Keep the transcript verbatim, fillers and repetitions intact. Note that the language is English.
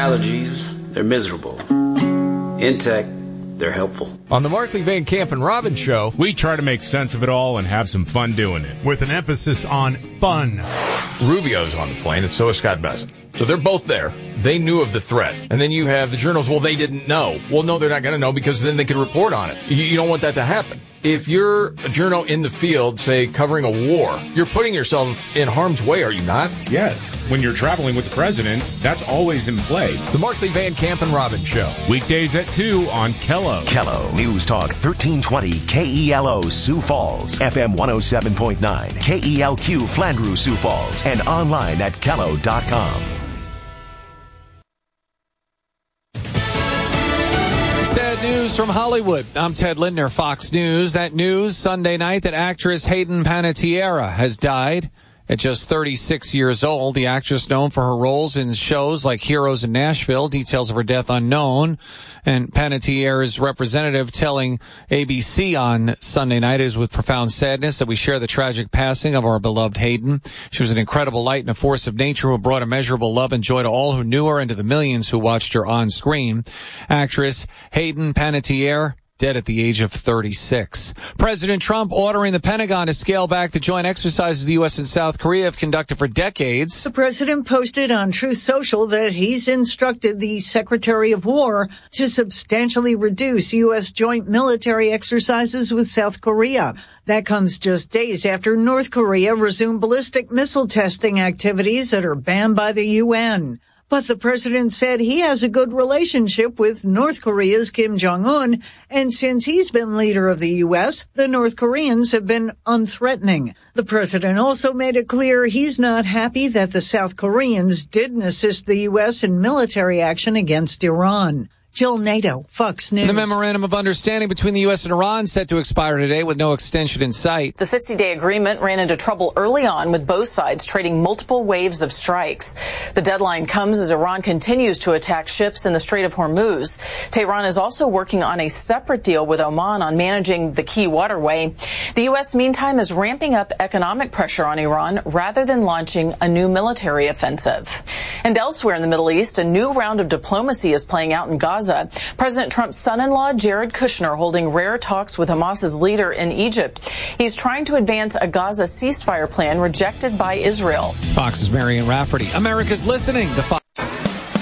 allergies, they're miserable. In tech, they're helpful. On the Markley, Van Camp, and Robbins Show, we try to make sense of it all and have some fun doing it. With an emphasis on fun. Rubio's on the plane, and so is Scott Bessent. So they're both there. They knew of the threat. And then you have the journals, well, they didn't know. Well, no, they're not going to know because then they could report on it. You, you don't want that to happen. If you're a journal in the field, say, covering a war, you're putting yourself in harm's way, are you not? Yes. When you're traveling with the president, that's always in play. The Markley, Van Camp, and Robbins Show. Weekdays at two on Kello. Kello News Talk thirteen twenty K E L O Sioux Falls, F M one oh seven point nine, K E L Q Flandreau Sioux Falls, and online at kello dot com. Sad news from Hollywood. I'm Ted Lindner, Fox News. That news Sunday night that actress Hayden Panettiere has died at just thirty-six years old. The actress, known for her roles in shows like Heroes in Nashville, details of her death unknown. And Panettiere's representative telling A B C on Sunday night, is with profound sadness that we share the tragic passing of our beloved Hayden. She was an incredible light and a force of nature who brought immeasurable love and joy to all who knew her and to the millions who watched her on screen. Actress Hayden Panettiere, dead at the age of thirty-six. President Trump ordering the Pentagon to scale back the joint exercises the U S and South Korea have conducted for decades. The president posted on Truth Social that he's instructed the Secretary of War to substantially reduce U S joint military exercises with South Korea. That comes just days after North Korea resumed ballistic missile testing activities that are banned by the U N. But the president said he has a good relationship with North Korea's Kim Jong-un, and since he's been leader of the U S, the North Koreans have been unthreatening. The president also made it clear he's not happy that the South Koreans didn't assist the U S in military action against Iran. Jill Nato, Fox News. The memorandum of understanding between the U S and Iran set to expire today with no extension in sight. The sixty-day agreement ran into trouble early on, with both sides trading multiple waves of strikes. The deadline comes as Iran continues to attack ships in the Strait of Hormuz. Tehran is also working on a separate deal with Oman on managing the key waterway. The U S, meantime, is ramping up economic pressure on Iran rather than launching a new military offensive. And elsewhere in the Middle East, a new round of diplomacy is playing out in Gaza. President Trump's son-in-law, Jared Kushner, holding rare talks with Hamas's leader in Egypt. He's trying to advance a Gaza ceasefire plan rejected by Israel. Fox's Marian Rafferty. America's listening to Fox.